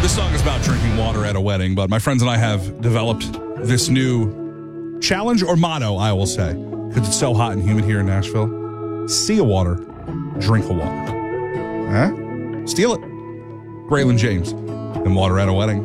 This song is about drinking water at a wedding, but my friends and I have developed this new challenge or motto, I will say, because it's so hot and humid here in Nashville. See a water, drink a water. Huh? Steal it. Braylon James and Water at a Wedding.